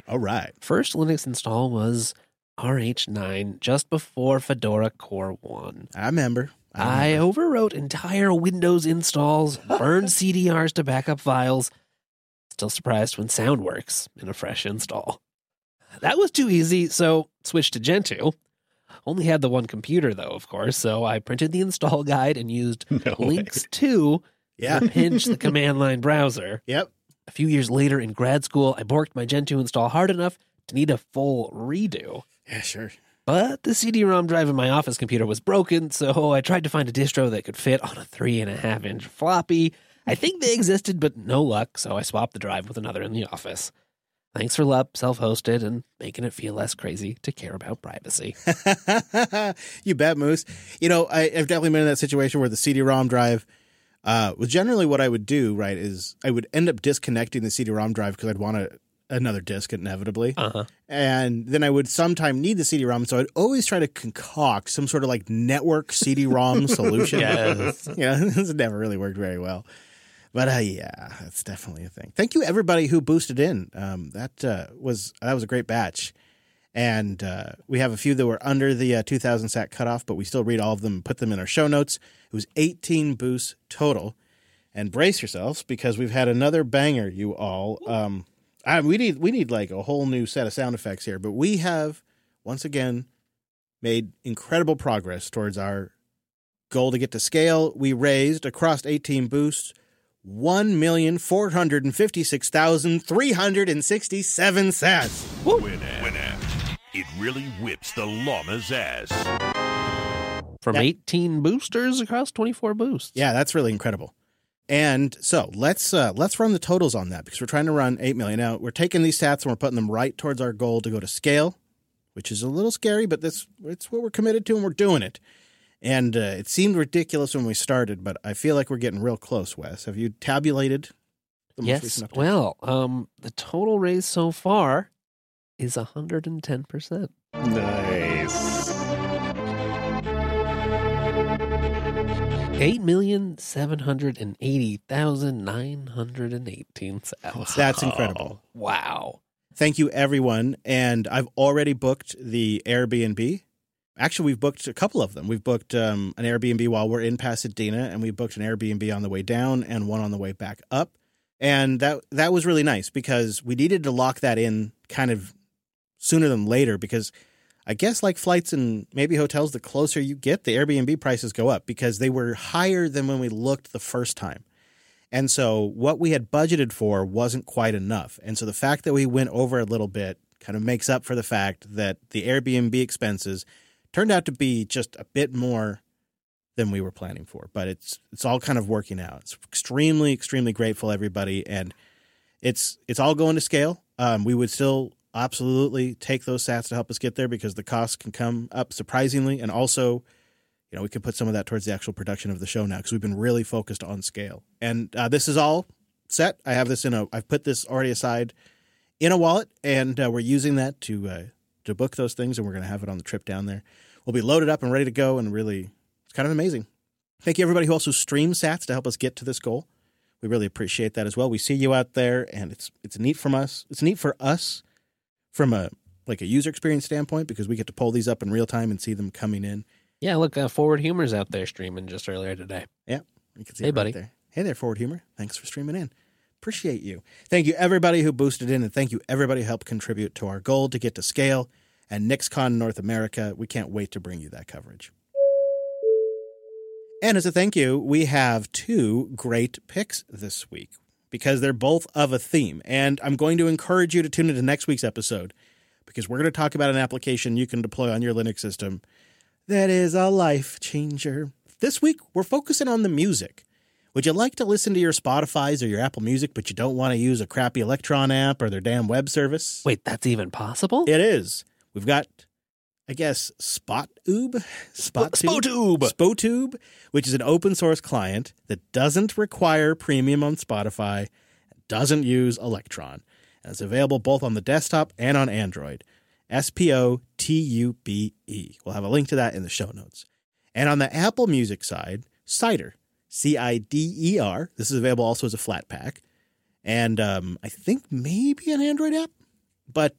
All right. First Linux install was RH9, just before Fedora Core 1. I remember. I overwrote entire Windows installs, burned CDRs to backup files. Still surprised when sound works in a fresh install. That was too easy, so switched to Gentoo. Only had the one computer, though, of course, so I printed the install guide and used links to pinch the command line browser. Yep. A few years later in grad school, I borked my Gentoo install hard enough to need a full redo. Yeah, sure. But the CD-ROM drive in my office computer was broken, so I tried to find a distro that could fit on a 3.5-inch floppy. I think they existed, but no luck, so I swapped the drive with another in the office. Thanks for LUP, self-hosted, and making it feel less crazy to care about privacy. You bet, Moose. You know, I've definitely been in that situation where the CD-ROM drive was generally what I would do, right, is I would end up disconnecting the CD-ROM drive because I'd want another disk inevitably. And then I would sometime need the CD-ROM, so I'd always try to concoct some sort of like network CD-ROM solution. Yes. Yeah, this never really worked very well. But yeah, that's definitely a thing. Thank you, everybody who boosted in. That was a great batch. And we have a few that were under the 2,000 sat cutoff, but we still read all of them and put them in our show notes. It was 18 boosts total. And brace yourselves, because we've had another banger, you all. We need like a whole new set of sound effects here, but we have once again made incredible progress towards our goal to get to scale. We raised across 18 boosts 1,456,367 sats. Winamp. It really whips the llama's ass. From 18 boosters across 24 boosts. Yeah, that's really incredible. And so let's run the totals on that, because we're trying to run 8 million. Now, we're taking these stats and we're putting them right towards our goal to go to scale, which is a little scary, but it's what we're committed to, and we're doing it. And it seemed ridiculous when we started, but I feel like we're getting real close, Wes. Have you tabulated the most recent update? Well, the total raise so far is 110%. Nice. 8,780,918 sats. That's incredible. Wow. Thank you, everyone. And I've already booked the Airbnb. Actually, we've booked a couple of them. We've booked an Airbnb while we're in Pasadena, and we booked an Airbnb on the way down and one on the way back up. And that was really nice, because we needed to lock that in kind of sooner than later, because I guess like flights and maybe hotels, the closer you get, the Airbnb prices go up, because they were higher than when we looked the first time. And so what we had budgeted for wasn't quite enough. And so the fact that we went over a little bit kind of makes up for the fact that the Airbnb expenses turned out to be just a bit more than we were planning for. But it's all kind of working out. It's extremely, extremely grateful, everybody. And it's all going to scale. We would still absolutely take those sats to help us get there, because the costs can come up surprisingly. And also, we can put some of that towards the actual production of the show now, because we've been really focused on scale. And this is all set. I've put this already aside in a wallet, and we're using that to book those things, and we're going to have it on the trip down there. We'll be loaded up and ready to go, and really, it's kind of amazing. Thank you, everybody who also streams sats to help us get to this goal. We really appreciate that as well. We see you out there, and it's neat from us. It's neat for us from a user experience standpoint, because we get to pull these up in real time and see them coming in. Yeah, look, Forward Humor's out there streaming just earlier today. Yeah, you can see hey, it right buddy. there. Hey there, Forward Humor. Thanks for streaming in. Appreciate you. Thank you, everybody who boosted in, and thank you, everybody who helped contribute to our goal to get to scale. And NixCon North America, we can't wait to bring you that coverage. And as a thank you, we have 2 great picks this week, because they're both of a theme. And I'm going to encourage you to tune into next week's episode, because we're going to talk about an application you can deploy on your Linux system that is a life changer. This week, we're focusing on the music. Would you like to listen to your Spotify's or your Apple Music, but you don't want to use a crappy Electron app or their damn web service? Wait, that's even possible? It is. We've got, I guess, Spotube, which is an open source client that doesn't require premium on Spotify, doesn't use Electron, and it's available both on the desktop and on Android. Spotube. We'll have a link to that in the show notes. And on the Apple Music side, Cider, Cider. This is available also as a flat pack, and I think maybe an Android app. But